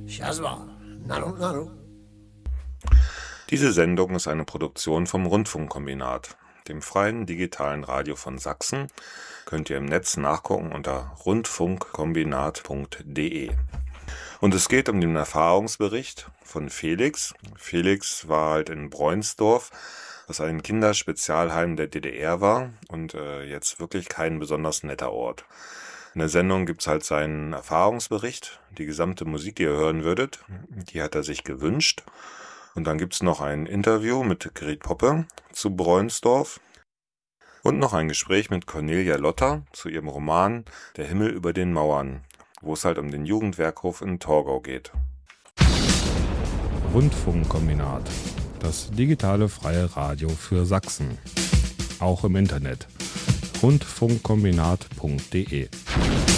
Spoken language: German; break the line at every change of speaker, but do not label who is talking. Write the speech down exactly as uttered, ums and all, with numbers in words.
Jaswa, nano, nano.
Diese Sendung ist eine Produktion vom Rundfunkkombinat, dem freien digitalen Radio von Sachsen. Könnt ihr im Netz nachgucken unter rundfunkkombinat punkt de. Und es geht um den Erfahrungsbericht von Felix. Felix war halt in Breunsdorf, was ein Kinderspezialheim der D D R war und äh, jetzt wirklich kein besonders netter Ort. In der Sendung gibt es halt seinen Erfahrungsbericht. Die gesamte Musik, die ihr hören würdet, die hat er sich gewünscht. Und dann gibt es noch ein Interview mit Grit Poppe zu Breunsdorf und noch ein Gespräch mit Cornelia Lotter zu ihrem Roman Der Himmel über den Mauern, wo es halt um den Jugendwerkhof in Torgau geht.
Rundfunkkombinat, das digitale freie Radio für Sachsen. Auch im Internet. rundfunkkombinat punkt de